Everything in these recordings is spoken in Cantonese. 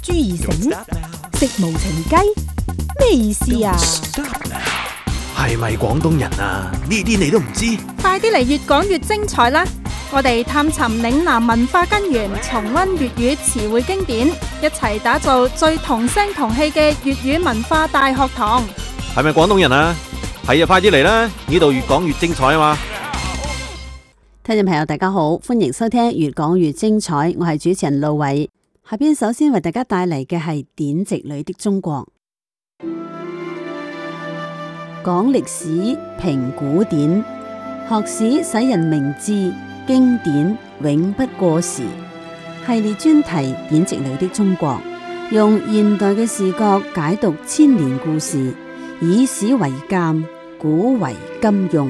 朱義盛，食無情雞，咩意思啊？ 係咪廣東人啊？呢啲你都唔知？ 快啲嚟越講越精彩啦！我哋探尋嶺南文化根源，重溫粵語詞彙經典，一齊打造最同聲同氣嘅粵語文化大學堂。 係咪廣東人啊？係啊，快啲嚟啦！呢度越講越精彩啊嘛！ 聽眾朋友大家好，歡迎收聽越講越精彩，我係主持人路偉。下邊首先為大家帶嚟嘅係典籍裏的中國，講歷史評古典，學史使人明智，經典永不過時。系列專題典籍裏的中國，用現代嘅視角解讀千年故事，以史為鑑，古為今用。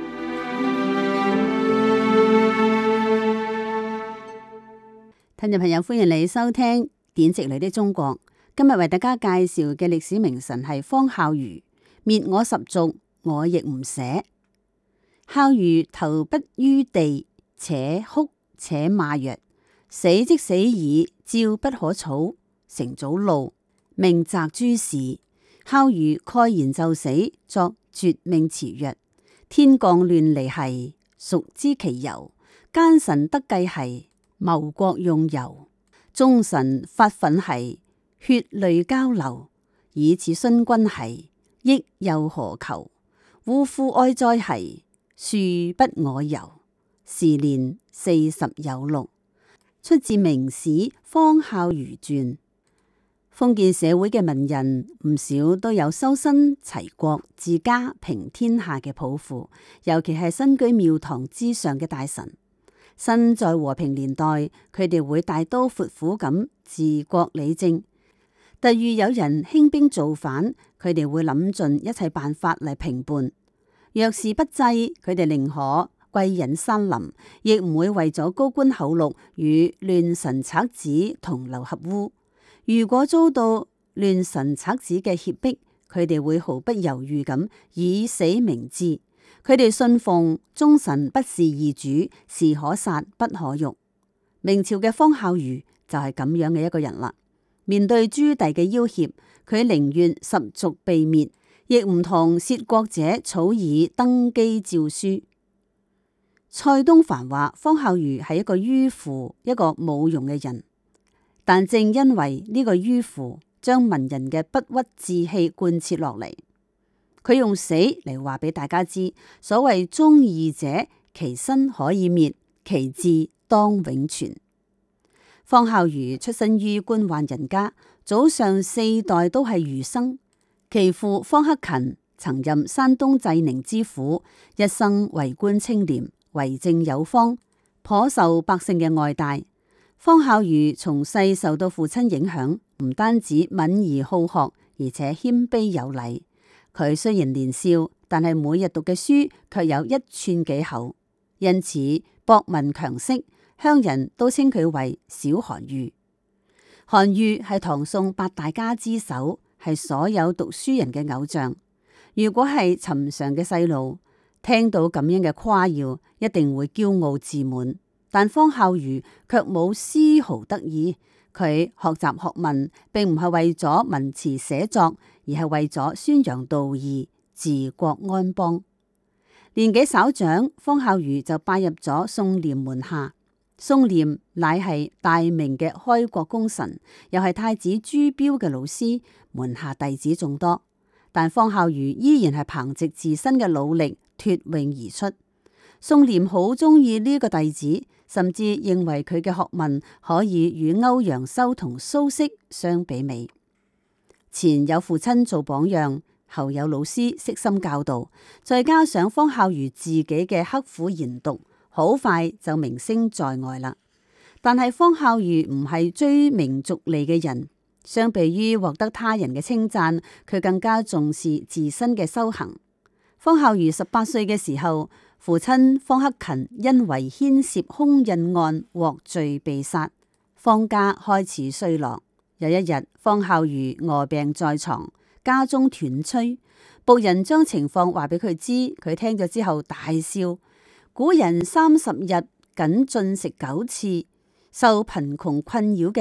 聽眾朋友，歡迎你收聽典籍裏的中國。今日為大家介紹嘅歷史名臣係方孝孺。滅我十族，我亦唔捨。孝孺投筆於地，且哭且罵曰：死即死矣，照不可草。成祖怒，命擇諸事。孝孺蓋然就死，作絕命辭曰：天降亂離兮，孰知其由？奸臣得計兮，謀國用由。忠臣發憤兮，血淚交流。以此殉君兮，益又何求？嗚呼哀哉兮，恕不我由。時年40有6，出自明史方孝孺傳。封建社會嘅文人唔少都有修身齊國治家平天下嘅抱負，尤其係身居廟堂之上嘅大臣。身在和平年代，佢哋會大刀闊斧咁治國理政。突遇有人興兵造反，佢哋會諗盡一切辦法嚟平叛。若是不濟，佢哋寧可歸隱山林，亦唔會為咗高官厚祿與亂臣賊子同流合污。如果遭到亂臣賊子嘅脅迫，佢哋會毫不猶豫咁以死明志。佢哋信奉忠臣不是二主，是可殺不可辱。明朝嘅方孝孺就係咁樣嘅一個人啦。面對朱棣嘅要挾，佢寧願十族被滅，亦唔同竊國者草擬登基詔書。蔡東藩話方孝孺係一個迂腐、一個冇用嘅人。但正因為呢個迂腐，將文人嘅不屈志氣貫徹落嚟。佢用死嚟話俾大家知，所謂忠義者，其身可以滅，其志當永存。方孝孺出身於官宦人家，祖上4代都係儒生。其父方克勤曾任山東濟寧知府，一生為官清廉，為政有方，頗受百姓嘅愛戴。方孝孺從細受到父親影響，唔單止敏而好學，而且謙卑有禮。佢雖然年少，但係每日讀嘅書卻有1寸幾厚，因此博聞強識，鄉人都稱佢為小韓愈。韓愈係唐宋8大家之首，係所有讀書人嘅偶像。如果係尋常嘅細路，聽到咁樣嘅誇耀，一定會驕傲自滿。但方孝孺卻冇絲毫得意，佢學習學問，並唔係為咗文辭寫作，而係為咗宣揚道義、治國安邦。年紀稍長，方孝孺就拜入咗宋濂門下。宋濂乃係大明嘅開國功臣，又係太子朱標嘅老師，門下弟子眾多。但方孝孺依然係憑借自身嘅努力脫穎而出。宋濂好中意呢個弟子，甚至認為佢嘅學問可以與歐陽修同蘇軾相比美。前有父親做榜樣，後有老師悉心教導，再加上方孝孺自己嘅刻苦研讀，好快就名聲在外啦。但係方孝孺唔係追名逐利嘅人，相比於獲得他人嘅稱讚，佢更加重視自身嘅修行。方孝孺18歲嘅時候，父親方克勤因為牽涉空印案獲罪被殺，方家開始衰落。有一日，方孝孺臥病在床，家中斷炊，僕人將情況話俾佢知，佢聽咗之後大笑。古人30日僅進食9次，受貧窮困擾嘅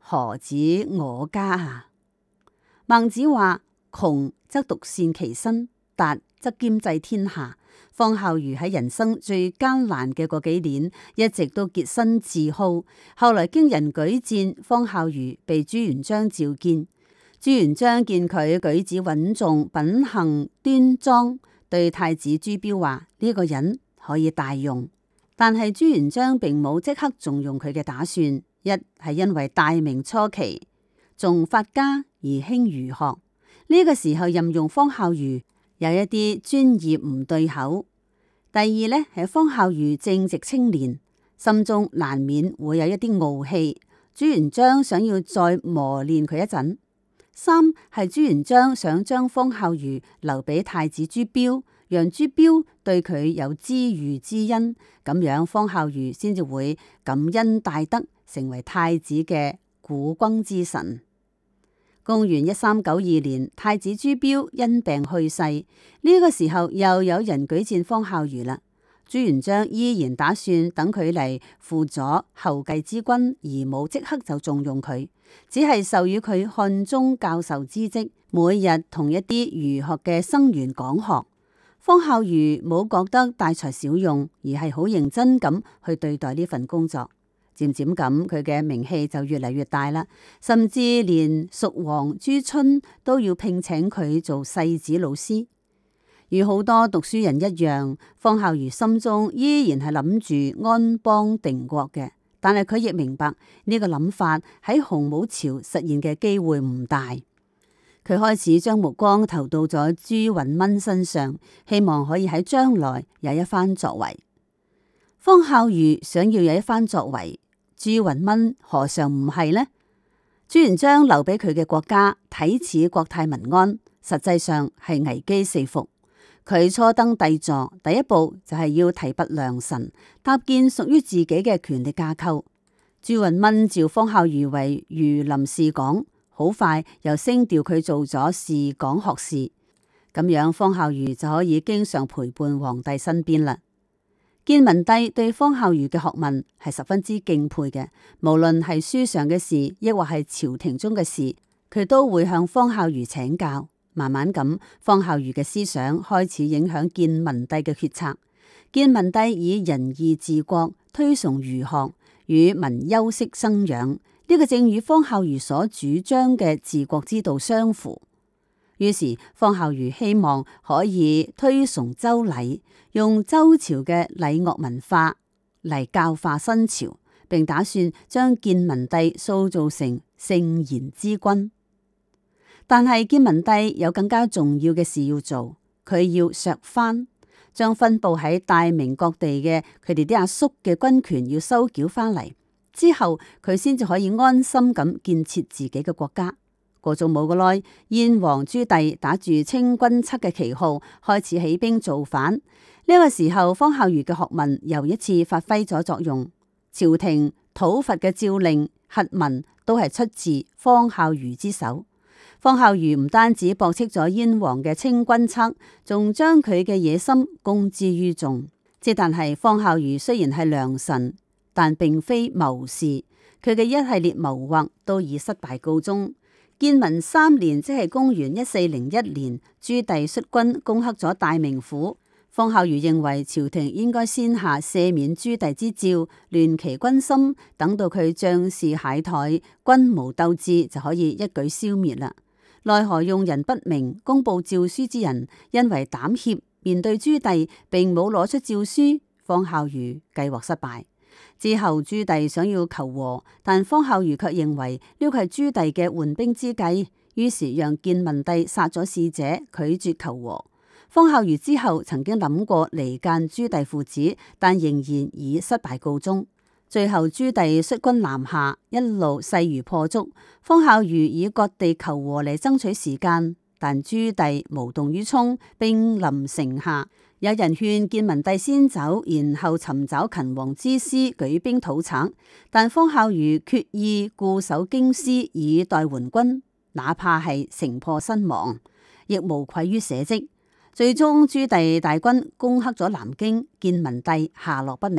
何止我家啊？孟子話：窮則獨善其身，達則兼濟天下。方孝孺喺人生最艱難嘅嗰幾年，一直都潔身自好。後來經人舉薦，方孝孺被朱元璋召見。朱元璋見佢舉止穩重，品行端莊，對太子朱標話：呢個人可以大用。但係朱元璋並冇即刻重用佢嘅打算，一係因為大明初期重法家而輕儒學，呢個時候任用方孝孺有一啲專業唔對口。第二呢，係方孝孺正值青年，心中難免會有一啲傲氣，朱元璋想要再磨練佢一陣。三係朱元璋想將方孝孺留俾太子朱標，讓朱標對佢有知遇之恩，咁樣方孝孺先至會感恩戴德，成為太子嘅鼓肱之臣。公元1392年，太子朱標因病去世，呢個時候又有人舉薦方孝孺啦。朱元璋依然打算等佢嚟輔佐後繼之君，而冇即刻就重用佢，只係授予佢漢中教授之職，每日同一啲儒學嘅生員講學。方孝孺冇覺得大材小用，而係好認真咁去對待呢份工作。漸漸咁，佢嘅名氣就越嚟越大啦，甚至連蜀王朱春都要聘請佢做世子老師。與好多讀書人一樣，方孝孺心中依然係諗住安邦定國嘅，但係佢亦明白呢個諗法喺洪武朝實現嘅機會唔大。佢開始將目光投到咗朱允炆身上，希望可以喺將來有一番作為。方孝孺想要有一番作為，朱允炆何嘗唔係呢？朱元璋留俾佢嘅國家睇似國泰民安，實際上係危機四伏。佢初登帝座，第一步就係要提拔良臣，搭建屬於自己嘅權力架構。朱允炆召方孝孺為御林侍講，好快又升調佢做咗侍講學士，咁樣方孝孺就可以經常陪伴皇帝身邊啦。建文帝對方孝孺嘅學問係十分之敬佩嘅，無論係書上嘅事，亦或係朝廷中嘅事，佢都會向方孝孺請教。慢慢咁，方孝孺嘅思想開始影響建文帝嘅決策。建文帝以仁義治國，推崇儒學，與民休息生養，呢個正與方孝孺所主張嘅治國之道相符。於是方孝孺希望可以推崇周禮，用周朝嘅禮樂文化嚟教化新朝，並打算將建文帝塑造成聖賢之君。但係建文帝有更加重要嘅事要做，佢要削藩，將分布喺大明各地嘅佢哋啲阿叔嘅軍權要收繳翻嚟，之後佢先至可以安心咁建設自己嘅國家。過咗冇咁耐，燕王朱棣打住清君側嘅旗號，開始起兵造反。呢個時候，方孝孺嘅學問又一次發揮咗作用，朝廷討伐嘅詔令、檄文都係出自方孝孺之手。方孝孺唔單止駁斥咗燕王嘅清君側，仲將佢嘅野心公之於眾。即但係方孝孺雖然係良臣，但並非謀士，佢嘅一系列謀劃都以失敗告終。建文3年，即係公元1401年，朱棣率軍攻克咗大明府。方孝孺認為朝廷應該先下赦免朱棣之詔，亂其軍心，等到佢將士懈怠、軍無鬥志，就可以一舉消滅啦。奈何用人不明，公布詔書之人因為膽怯，面對朱棣並冇攞出詔書，方孝孺計劃失敗。之後朱棣想要求和，但方孝孺卻認為呢個係朱棣嘅緩兵之計，於是讓建文帝殺咗使者，拒絕求和。方孝孺之後曾經諗過離間朱棣父子，但仍然以失敗告終。最後朱棣率軍南下，一路勢如破竹。方孝孺以割地求和嚟爭取時間，但朱棣無動於衷，兵臨城下。有人勸建文帝先走，然後尋找勤王之師舉兵討賊，但方孝孺決意固守京師以待援軍，哪怕係城破身亡，亦無愧於社稷。最終朱棣大軍攻克咗南京，建文帝下落不明。